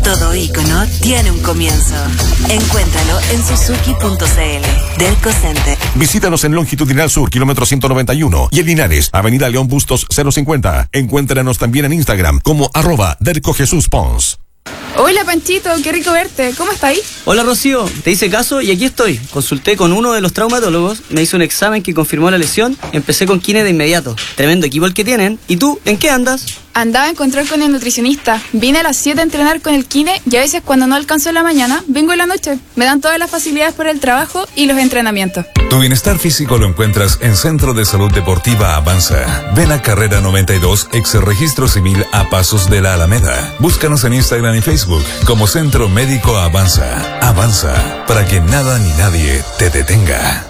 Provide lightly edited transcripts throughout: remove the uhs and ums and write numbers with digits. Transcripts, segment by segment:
Todo ícono tiene un comienzo. Encuéntralo en suzuki.cl. Delco Center. Visítanos en Longitudinal Sur, kilómetro 191, y en Linares, Avenida León Bustos 050. Encuéntranos también en Instagram como @DelcoJesusPons. Hola Panchito, qué rico verte. ¿Cómo está ahí? Hola Rocío, te hice caso y aquí estoy. Consulté con uno de los traumatólogos, me hizo un examen que confirmó la lesión, empecé con kine de inmediato. Tremendo equipo el que tienen. ¿Y tú, en qué andas? Andaba a encontrar con el nutricionista. Vine a las 7 a entrenar con el kine y a veces cuando no alcanzo en la mañana, vengo en la noche. Me dan todas las facilidades por el trabajo y los entrenamientos. Tu bienestar físico lo encuentras en Centro de Salud Deportiva Avanza. Ven a Carrera 92, ex Registro Civil a Pasos de la Alameda. Búscanos en Instagram y Facebook como Centro Médico Avanza. Avanza, para que nada ni nadie te detenga.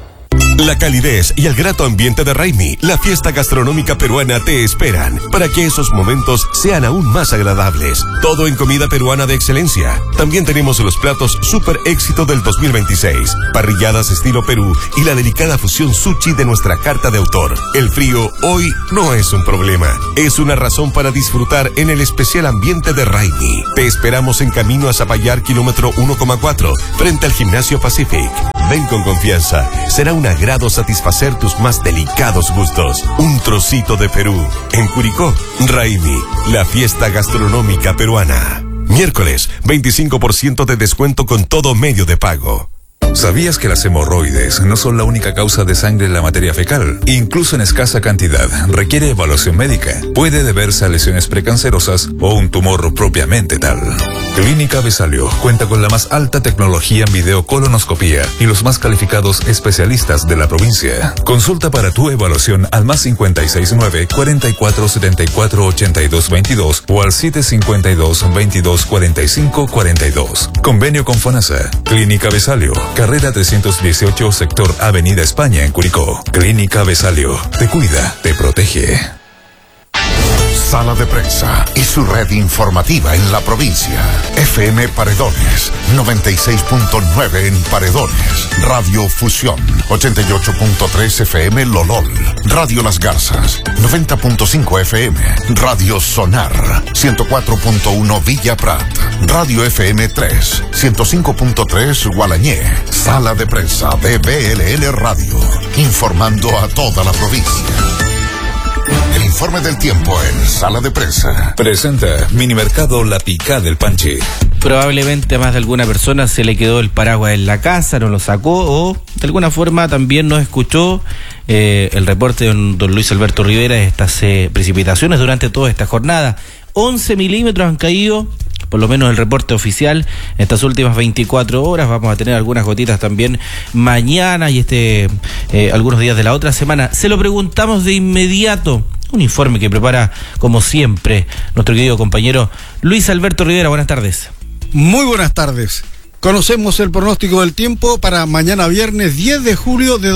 La calidez y el grato ambiente de Raimi, la fiesta gastronómica peruana, te esperan para que esos momentos sean aún más agradables. Todo en comida peruana de excelencia. También tenemos los platos super éxito del 2026, parrilladas estilo Perú y la delicada fusión sushi de nuestra carta de autor. El frío hoy no es un problema, es una razón para disfrutar en el especial ambiente de Raimi. Te esperamos en camino a Zapallar, kilómetro 1,4, frente al Gimnasio Pacific. Ven con confianza, será un agrado satisfacer tus más delicados gustos. Un trocito de Perú. En Curicó, Raimi, la fiesta gastronómica peruana. Miércoles, 25% de descuento con todo medio de pago. ¿Sabías que las hemorroides no son la única causa de sangre en la materia fecal? Incluso en escasa cantidad, requiere evaluación médica. Puede deberse a lesiones precancerosas o un tumor propiamente tal. Clínica Besalio cuenta con la más alta tecnología en videocolonoscopía y los más calificados especialistas de la provincia. Consulta para tu evaluación al +569 4474 8222 o al 752 22 45 42. Convenio con FONASA. Clínica Besalio, Carrera 318, sector Avenida España en Curicó. Clínica Besalio. Te cuida, te protege. Sala de Prensa y su red informativa en la provincia. FM Paredones, 96.9 en Paredones. Radio Fusión, 88.3 FM Lolol. Radio Las Garzas, 90.5 FM. Radio Sonar, 104.1 Villa Prat. Radio FM 3, 105.3 Gualañé. Sala de Prensa de BLL Radio, informando a toda la provincia. El informe del tiempo en Sala de Prensa. Presenta Minimercado La Picá del Panche. Probablemente a más de alguna persona se le quedó el paraguas en la casa, no lo sacó o de alguna forma también no escuchó el reporte de don Luis Alberto Rivera de estas precipitaciones durante toda esta jornada. 11 milímetros han caído, por lo menos el reporte oficial, en estas últimas 24 horas. Vamos a tener algunas gotitas también mañana y algunos días de la otra semana. Se lo preguntamos de inmediato. Un informe que prepara, como siempre, nuestro querido compañero Luis Alberto Rivera. Buenas tardes. Muy buenas tardes. Conocemos el pronóstico del tiempo para mañana viernes 10 de julio de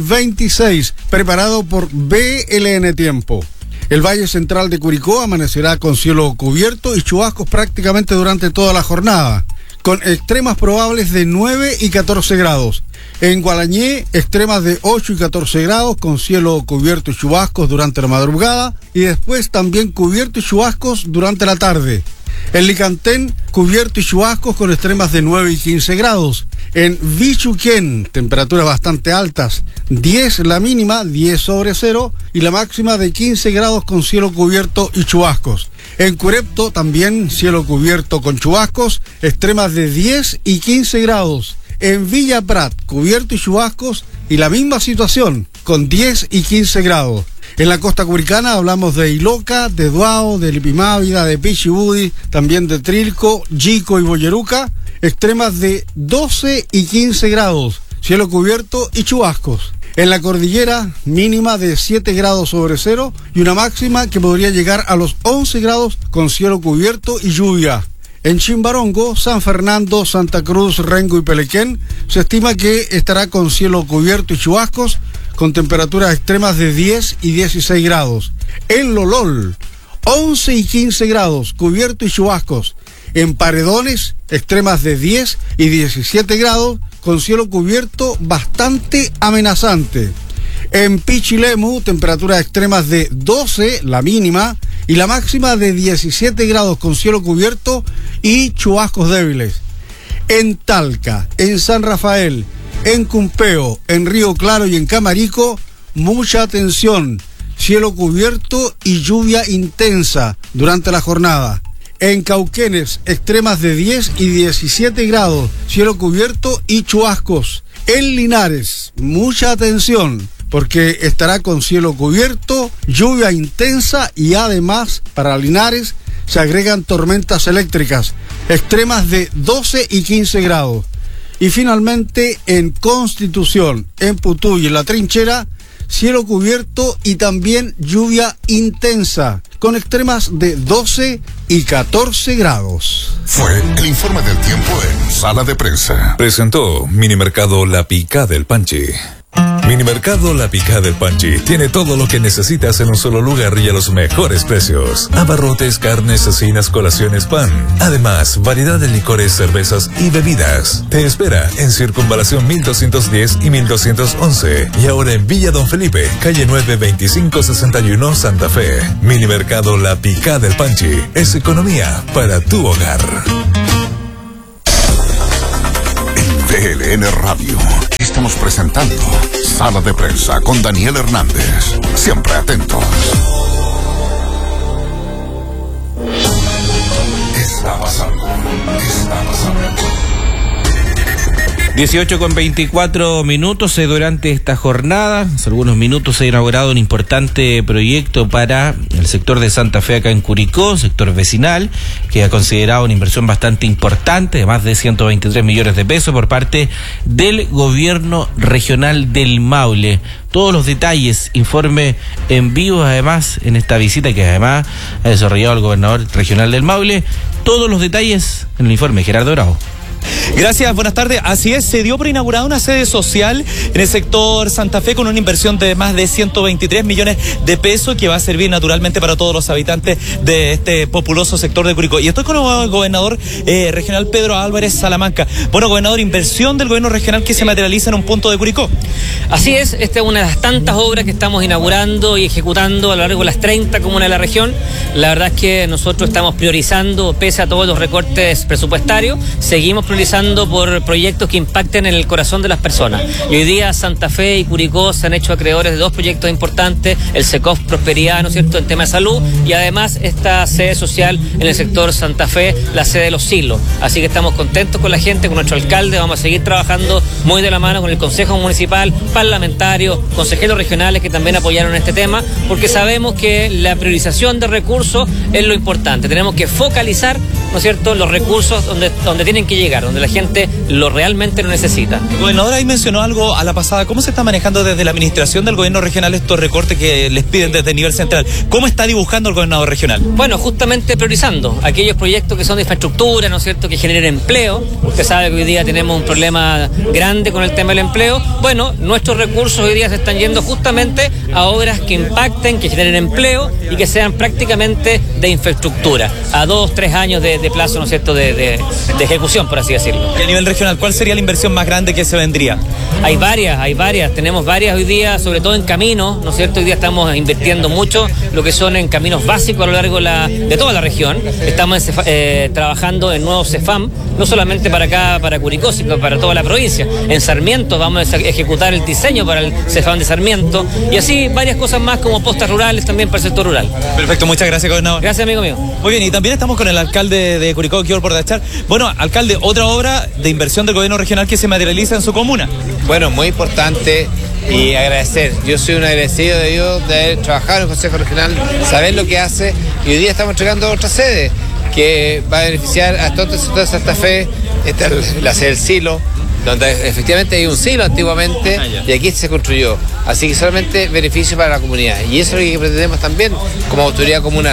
2026, preparado por BLN Tiempo. El Valle Central de Curicó amanecerá con cielo cubierto y chubascos prácticamente durante toda la jornada, con extremas probables de 9 y 14 grados. En Gualañé, extremas de 8 y 14 grados, con cielo cubierto y chubascos durante la madrugada, y después también cubierto y chubascos durante la tarde. En Licantén, cubierto y chubascos con extremas de 9 y 15 grados. En Vichuquén, temperaturas bastante altas, 10 la mínima, 10 sobre cero, y la máxima de 15 grados con cielo cubierto y chubascos. En Curepto, también cielo cubierto con chubascos, extremas de 10 y 15 grados. En Villa Prat, cubierto y chubascos, y la misma situación, con 10 y 15 grados. En la costa curicana hablamos de Iloca, de Duao, de Lipimávida, de Pichibudi, también de Trilco, Yico y Boyeruca, extremas de 12 y 15 grados, cielo cubierto y chubascos. En la cordillera, mínima de 7 grados sobre cero y una máxima que podría llegar a los 11 grados con cielo cubierto y lluvia. En Chimbarongo, San Fernando, Santa Cruz, Rengo y Pelequén, se estima que estará con cielo cubierto y chubascos, con temperaturas extremas de 10 y 16 grados. En Lolol, 11 y 15 grados, cubierto y chubascos. En Paredones, extremas de 10 y 17 grados, con cielo cubierto bastante amenazante. En Pichilemu, temperaturas extremas de 12, la mínima, y la máxima de 17 grados con cielo cubierto y chubascos débiles. En Talca, en San Rafael, en Cumpeo, en Río Claro y en Camarico, mucha atención, cielo cubierto y lluvia intensa durante la jornada. En Cauquenes, extremas de 10 y 17 grados, cielo cubierto y chubascos. En Linares, mucha atención, porque estará con cielo cubierto, lluvia intensa y además, para Linares, se agregan tormentas eléctricas, extremas de 12 y 15 grados. Y finalmente, en Constitución, en Putú y en La Trinchera, cielo cubierto y también lluvia intensa, con extremas de 12 y 14 grados. Fue el informe del tiempo en Sala de Prensa. Presentó Minimercado La Picá del Panchi. Minimercado La Picá del Panchi tiene todo lo que necesitas en un solo lugar y a los mejores precios. Abarrotes, carnes, cecinas, colaciones, pan. Además, variedad de licores, cervezas y bebidas. Te espera en Circunvalación 1210 y 1211. Y ahora en Villa Don Felipe, calle 9, 2561, Santa Fe. Minimercado La Picá del Panchi. Es economía para tu hogar. En DLN Radio estamos presentando Sala de Prensa con Daniel Hernández. Siempre atentos. Está pasando. 18:24 durante esta jornada. Hace algunos minutos se ha inaugurado un importante proyecto para el sector de Santa Fe acá en Curicó, sector vecinal, que ha considerado una inversión bastante importante, de más de 123 millones de pesos por parte del gobierno regional del Maule. Todos los detalles, informe en vivo además en esta visita que además ha desarrollado el gobernador regional del Maule. Todos los detalles en el informe, Gerardo Bravo. Gracias, buenas tardes. Así es, se dio por inaugurada una sede social en el sector Santa Fe con una inversión de más de 123 millones de pesos que va a servir naturalmente para todos los habitantes de este populoso sector de Curicó. Y estoy con el gobernador regional Pedro Álvarez Salamanca. Bueno, gobernador, inversión del gobierno regional que se materializa en un punto de Curicó. Así es, esta es una de las tantas obras que estamos inaugurando y ejecutando a lo largo de las 30 comunas de la región. La verdad es que nosotros estamos priorizando, pese a todos los recortes presupuestarios, seguimos priorizando por proyectos que impacten en el corazón de las personas. Y hoy día Santa Fe y Curicó se han hecho acreedores de dos proyectos importantes, el SECOF Prosperidad, ¿no es cierto?, en tema de salud, y además esta sede social en el sector Santa Fe, la sede de los silos. Así que estamos contentos con la gente, con nuestro alcalde, vamos a seguir trabajando muy de la mano con el Consejo Municipal, parlamentarios, consejeros regionales que también apoyaron este tema, porque sabemos que la priorización de recursos es lo importante. Tenemos que focalizar, ¿no es cierto?, los recursos donde tienen que llegar, donde la gente lo realmente lo necesita. El gobernador ahí mencionó algo a la pasada. ¿Cómo se está manejando desde la administración del gobierno regional estos recortes que les piden desde el nivel central? ¿Cómo está dibujando el gobernador regional? Bueno, justamente priorizando aquellos proyectos que son de infraestructura, ¿no es cierto?, que generen empleo. Usted sabe que hoy día tenemos un problema grande con el tema del empleo. Bueno, nuestros recursos hoy día se están yendo justamente a obras que impacten, que generen empleo y que sean prácticamente de infraestructura, a 2-3 años de plazo, ¿no es cierto?, de ejecución, por así decirlo. Y a nivel regional, ¿cuál sería la inversión más grande que se vendría? Hay varias, tenemos varias hoy día, sobre todo en caminos, ¿no es cierto? Hoy día estamos invirtiendo mucho lo que son en caminos básicos a lo largo de toda la región. Estamos trabajando en nuevos CEFAM, no solamente para acá, para Curicó, sino para toda la provincia. En Sarmiento vamos a ejecutar el diseño para el CEFAM de Sarmiento, y así varias cosas más como postas rurales también para el sector rural. Perfecto, muchas gracias, gobernador. Gracias, amigo mío. Muy bien, y también estamos con el alcalde de Curicó, Kior Pordachar. Bueno, alcalde, otra obra de inversión del gobierno regional que se materializa en su comuna. Bueno, muy importante y agradecer. Yo soy un agradecido de Dios de haber trabajado en el Consejo Regional, saber lo que hace, y hoy día estamos entregando otra sede que va a beneficiar a todo el sector de Santa Fe. Esta es la sede del silo, donde efectivamente hay un silo antiguamente y aquí se construyó. Así que solamente beneficio para la comunidad. Y eso es lo que pretendemos también como autoridad comunal.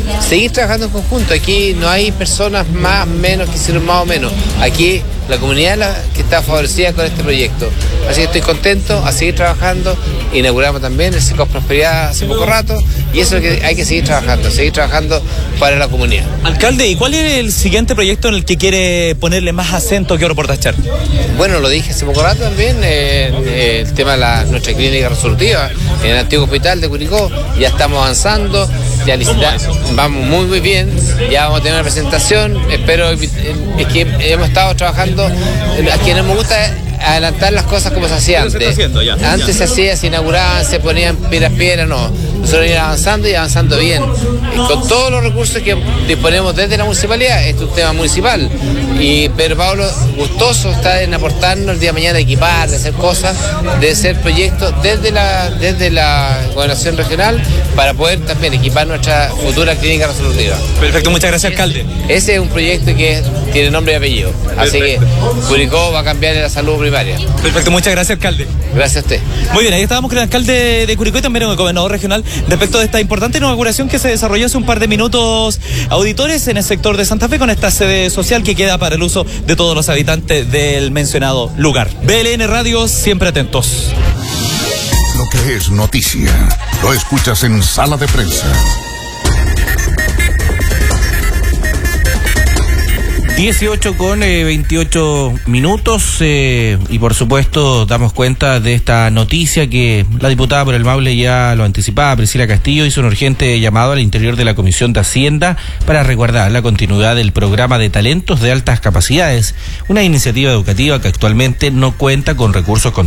seguir trabajando en conjunto. Aquí no hay personas más, menos, que hicieron más o menos. Aquí la comunidad es la que está favorecida con este proyecto. Así que estoy contento a seguir trabajando. Inauguramos también el SECOP Prosperidad hace poco rato y eso es lo que hay que seguir trabajando para la comunidad. Alcalde, ¿y cuál es el siguiente proyecto en el que quiere ponerle más acento que Oro Portachar? Bueno, lo dije hace poco rato también, el tema de nuestra clínica resolutiva en el antiguo hospital de Curicó. Ya estamos avanzando, ya vamos muy bien, ya vamos a tener una presentación. Espero, es que hemos estado trabajando, a quienes nos gusta adelantar las cosas como se hacía antes. Antes se hacía, se inauguraban, se ponían piedras, no. Nosotros ir avanzando y avanzando bien. Con todos los recursos que disponemos desde la municipalidad, este es un tema municipal. Y Pedro Pablo gustoso está en aportarnos el día de mañana de equipar, de hacer cosas, de hacer proyectos desde la gobernación regional para poder también equipar nuestra futura clínica resolutiva. Perfecto, muchas gracias, alcalde. Ese es un proyecto que tiene nombre y apellido. Así que Curicó va a cambiar en la salud primaria. Perfecto, muchas gracias, alcalde. Gracias a usted. Muy bien, ahí estábamos con el alcalde de Curicó y también con el gobernador regional respecto de esta importante inauguración que se desarrolló hace un par de minutos, auditores, en el sector de Santa Fe, con esta sede social que queda para el uso de todos los habitantes del mencionado lugar. BLN Radio, siempre atentos. Lo que es noticia, lo escuchas en Sala de Prensa. 18 con 28 minutos y por supuesto damos cuenta de esta noticia que la diputada por el Maule ya lo anticipaba. Priscila Castillo hizo un urgente llamado al interior de la Comisión de Hacienda para resguardar la continuidad del programa de talentos de altas capacidades, una iniciativa educativa que actualmente no cuenta con recursos